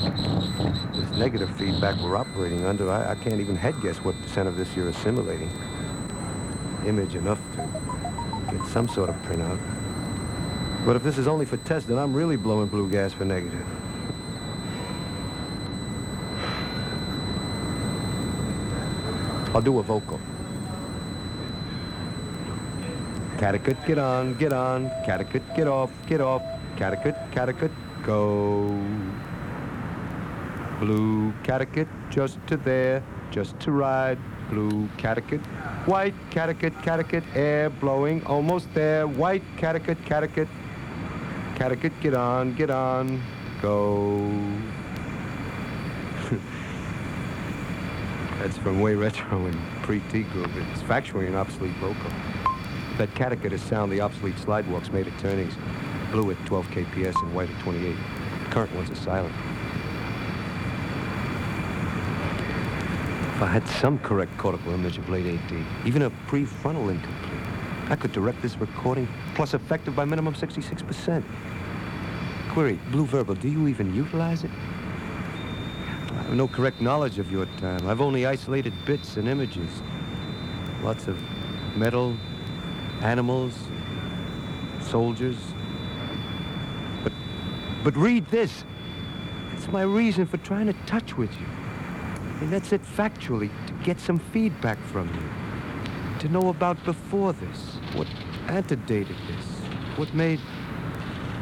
This negative feedback we're operating under, I can't even head guess what % of this you're assimilating. Image enough to get some sort of printout. But if this is only for test, then I'm really blowing blue gas for negative. I'll do a vocal. Catechit, get on, get on. Catechit, get off, get off. Catechit, go. Blue catechit, just to there, just to ride. Blue catechit. White catechit, air blowing, almost there. White catechit. Catechit, get on, go. That's from way retro and pre-T group. It's factually an obsolete vocal. That catechit is sound the obsolete slidewalks made at turnings. Blue at 12 kps and white at 28. Current ones are silent. If I had some correct cortical image of late AD, even a prefrontal incomplete, I could direct this recording, plus effective by minimum 66%. Query, Blue Verbal, do you even utilize it? I have no correct knowledge of your time. I've only isolated bits and images. Lots of metal, animals, soldiers. But read this. It's my reason for trying to touch with you. And that's it factually, to get some feedback from you. To know about before this, what antedated this, what made